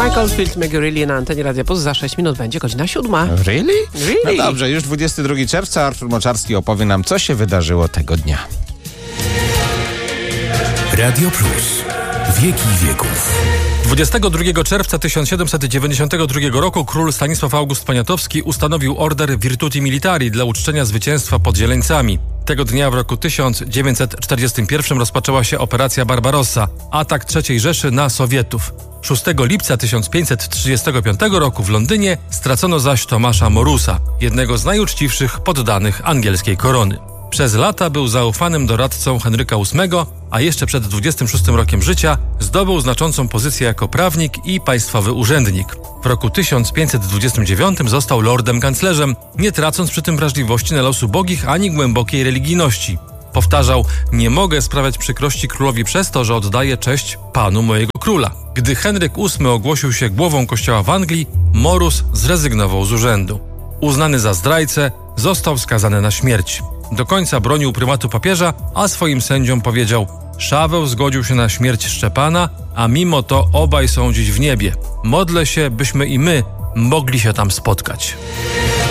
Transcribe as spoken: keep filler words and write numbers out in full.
Michael Field, Make You Really na antenie Radia Plus. Za sześć minut będzie godzina siódma. Really? Really? No dobrze, już dwudziestego drugiego czerwca Artur Moczarski opowie nam, co się wydarzyło tego dnia. Radio Plus. Wieki wieków. dwudziestego drugiego czerwca tysiąc siedemset dziewięćdziesiątego drugiego roku król Stanisław August Poniatowski ustanowił order Virtuti Militari dla uczczenia zwycięstwa pod Zieleńcami. Tego dnia w roku tysiąc dziewięćset czterdziestym pierwszym rozpoczęła się operacja Barbarossa, atak trzeciej Rzeszy na Sowietów. szóstego lipca tysiąc pięćset trzydziestego piątego roku w Londynie stracono zaś Tomasza Morusa, jednego z najuczciwszych poddanych angielskiej korony. Przez lata był zaufanym doradcą Henryka ósmego, a jeszcze przed dwudziestym szóstym rokiem życia zdobył znaczącą pozycję jako prawnik i państwowy urzędnik. W roku tysiąc pięćset dwudziestym dziewiątym został lordem kanclerzem, nie tracąc przy tym wrażliwości na los ubogich ani głębokiej religijności. Powtarzał: nie mogę sprawiać przykrości królowi przez to, że oddaję cześć panu mojego króla. Gdy Henryk ósmy ogłosił się głową kościoła w Anglii, Morus zrezygnował z urzędu. Uznany za zdrajcę, został skazany na śmierć. Do końca bronił prymatu papieża, a swoim sędziom powiedział: Szaweł zgodził się na śmierć Szczepana, a mimo to obaj są dziś w niebie. Modlę się, byśmy i my mogli się tam spotkać.